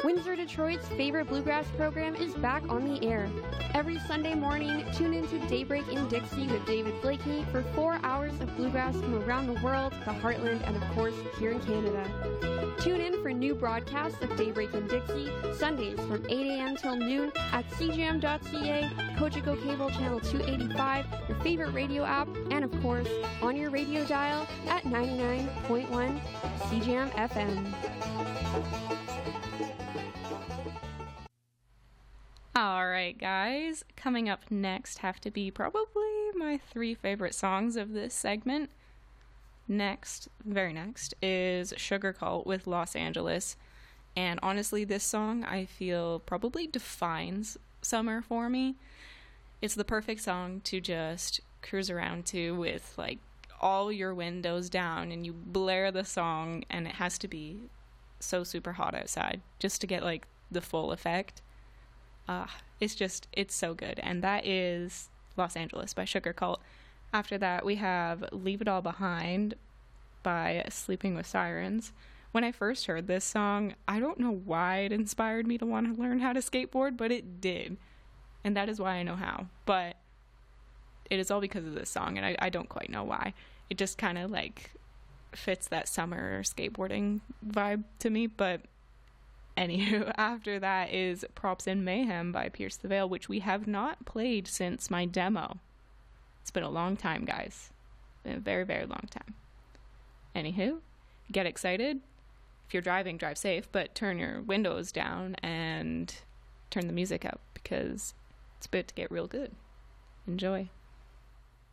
Windsor, Detroit's favorite bluegrass program is back on the air. Every Sunday morning, tune into Daybreak in Dixie with David Blakeney for 4 hours of bluegrass from around the world, the heartland, and of course, here in Canada. Tune in for new broadcasts of Daybreak in Dixie, Sundays from 8 a.m. till noon at cjm.ca, Cogeco Cable Channel 285, your favorite radio app, and of course, on your radio dial at 99.1 CJM FM. All right, guys. Coming up next have to be probably my 3 favorite songs of this segment. Very next, is Sugar Cult with Los Angeles. And honestly, this song, I feel, probably defines summer for me. It's the perfect song to just cruise around to with, like, all your windows down, and you blare the song, and it has to be so super hot outside just to get, like, the full effect. It's so good. And that is Los Angeles by Sugar Cult. After that, we have Leave It All Behind by Sleeping with Sirens. When I first heard this song, I don't know why it inspired me to want to learn how to skateboard, but it did. And that is why I know how. But it is all because of this song, and I don't quite know why. It just kind of, like, fits that summer skateboarding vibe to me, but anywho, after that is Props in Mayhem by Pierce the Veil, which we have not played since my demo. It's been a long time, guys. Been a very, very long time. Anywho, get excited. If you're driving, drive safe, but turn your windows down and turn the music up because it's about to get real good. Enjoy.